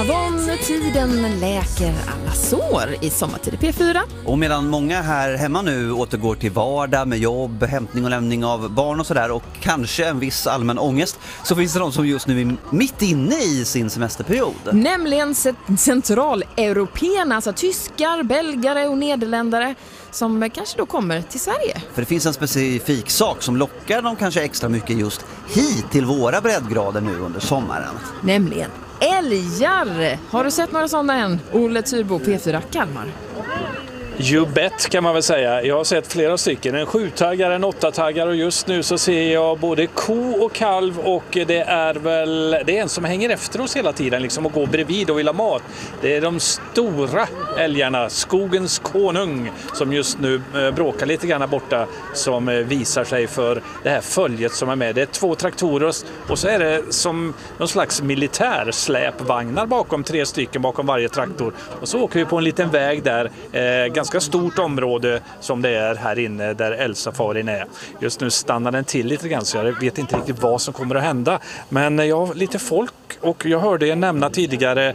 Avon-tiden läker alla sår i Sommartid i P4. Och medan många här hemma nu återgår till vardag med jobb, hämtning och lämning av barn och sådär och kanske en viss allmän ångest, så finns det de som just nu är mitt inne i sin semesterperiod. Nämligen centraleuropeerna, alltså tyskar, belgare och nederländare som kanske då kommer till Sverige. För det finns en specifik sak som lockar dem kanske extra mycket just hit till våra breddgrader nu under sommaren. Nämligen älgar. Har du sett några sådana än? Olle Tyrbo, P4 Kalmar. You bet kan man väl säga. Jag har sett flera stycken. En 7-taggare, en 8-taggare och just nu så ser jag både ko och kalv och det är en som hänger efter oss hela tiden liksom och går bredvid och vill ha mat. Det är de stora älgarna, skogens konung, som just nu bråkar lite grann borta, som visar sig för det här följet som är med. Det är 2 traktorer och så är det som någon slags militärsläpvagnar bakom, 3 stycken bakom varje traktor. Och så åker vi på en liten väg där, ganska stort område som det är här inne där älgsafarin är. Just nu stannar den till lite grann så jag vet inte riktigt vad som kommer att hända. Men jag har lite folk och jag hörde er nämna tidigare,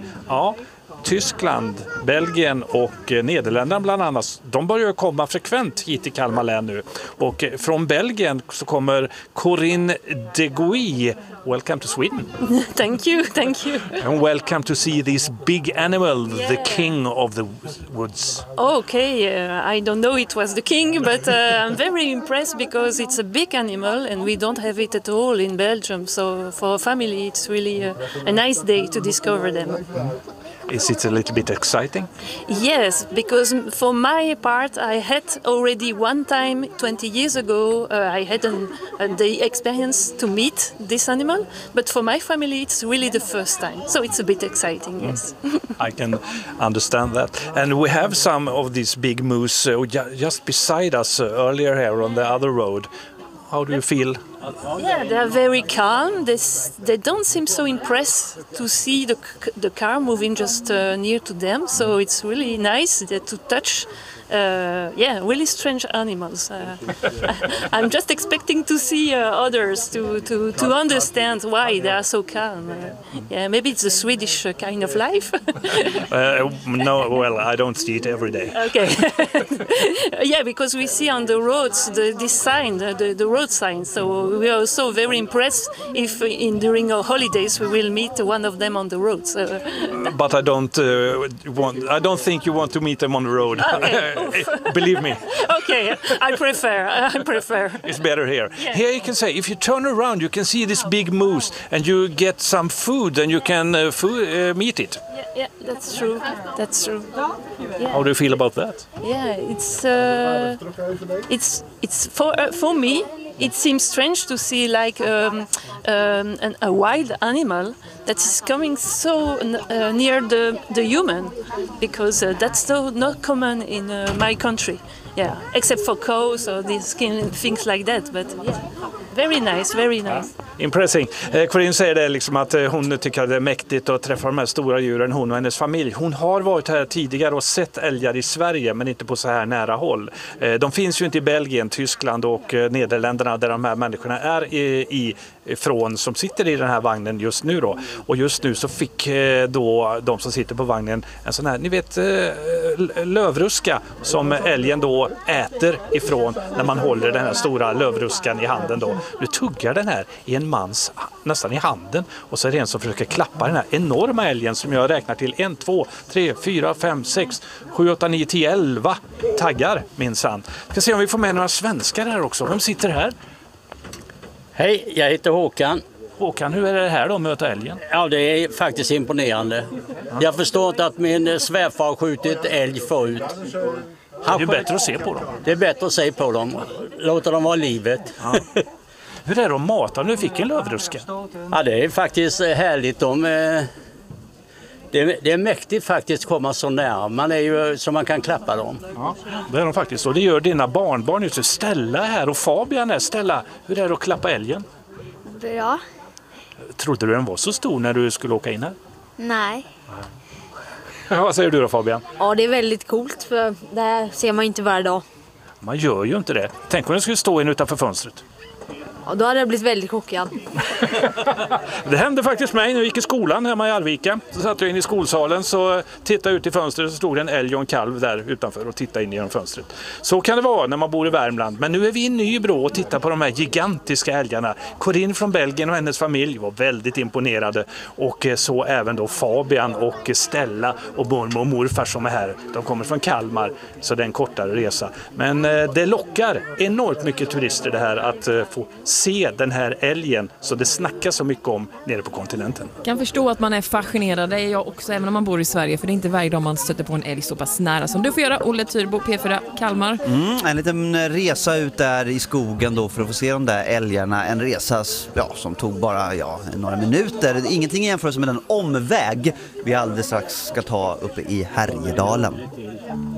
Tyskland, Belgien och Nederländerna bland annat, de börjar komma frekvent hit till Kalmar län nu. Och från Belgien så kommer Corinne de Gouy. Welcome to Sweden. Thank you. And welcome to see this big animal, the king of the woods. Okay, I don't know it was the king, but I'm very impressed because it's a big animal and we don't have it at all in Belgium. So for a family it's really a nice day to discover them. Is it a little bit exciting? Yes, because for my part, I had already one time 20 years ago, I had the experience to meet this animal, but for my family it's really the first time, so it's a bit exciting, yes. I can understand that. And we have some of these big moose just beside us earlier here on the other road. How do you feel? Yeah, they are very calm. They don't seem so impressed to see the car moving just near to them. So it's really nice to touch. Really strange animals. I'm just expecting to see others to understand why they are so calm. Maybe it's a Swedish kind of life. No, well, I don't see it every day. Okay. Yeah, because we see on the roads this sign, the road sign. So we are also very impressed if during our holidays we will meet one of them on the road. So. But I don't think you want to meet them on the road. Okay. Believe me. Okay, I prefer. It's better here. Yeah. Here you can say, if you turn around, you can see this big moose, and you get some food, and you can meet it. Yeah, that's true. Yeah. How do you feel about that? Yeah, it's for me. It seems strange to see like a wild animal that is coming so near the human, because that's not common in my country. Yeah, except for cows or these things like that. But yeah, very nice. Impressing. Corinne säger det liksom att hon tycker att det är mäktigt att träffa de här stora djuren, hon och hennes familj. Hon har varit här tidigare och sett älgar i Sverige, men inte på så här nära håll. De finns ju inte i Belgien, Tyskland och Nederländerna där de här människorna är ifrån som sitter i den här vagnen just nu då. Och just nu så fick då de som sitter på vagnen en sån här, ni vet, lövruska som älgen då äter ifrån när man håller den här stora lövruskan i handen då. Nu tuggar den här i en mans nästan i handen och så är det en som försöker klappa den här enorma älgen som jag räknar till 1, 2, 3, 4, 5, 6, 7, 8, 9, 10, 11 taggar minsann. Ska se om vi får med några svenskar här också. De sitter här. Hej, jag heter Håkan. Håkan, hur är det här då att möta älgen? Ja, det är faktiskt imponerande. Jag förstår inte att min svärfar har skjutit älg förut. Det är bättre att se på dem. Det är bättre att se på dem. Låta dem vara livet. Ja. Hur är det att mata nu fick en lövruska? Ja, det är faktiskt härligt. Det är mäktigt faktiskt att komma så nära. Man är ju så man kan klappa dem. Ja, det är de faktiskt. Och det gör dina barnbarn just. Stella här och Fabian här. Stella, hur är det att klappa älgen? Bra. Trodde du den var så stor när du skulle åka in här? Nej. Vad säger du då, Fabian? Ja, det är väldigt coolt för det här ser man inte varje dag. Man gör ju inte det. Tänk om den skulle stå in utanför fönstret. Ja, då hade jag blivit väldigt chockad. Det hände faktiskt mig när jag gick i skolan hemma i Arvika. Så satt jag in i skolsalen, så tittade jag ut i fönstret, så stod det en älg och en kalv där utanför och tittade in genom fönstret. Så kan det vara när man bor i Värmland. Men nu är vi i Nybro och tittar på de här gigantiska älgarna. Corinne från Belgien och hennes familj var väldigt imponerade. Och så även då Fabian och Stella och mormor och morfar som är här. De kommer från Kalmar, så det är en kortare resa. Men det lockar enormt mycket turister det här att få se den här älgen, så det snackas så mycket om nere på kontinenten. Jag kan förstå att man är fascinerad, det är jag också, även om man bor i Sverige, för det är inte varje dag man stöter på en älg så pass nära som du får göra. Olle Tyrbo, P4 Kalmar. En liten resa ut där i skogen då för att få se de där älgarna. En resa som tog bara några minuter. Ingenting i jämförelse med den omväg vi alldeles strax ska ta uppe i Härjedalen.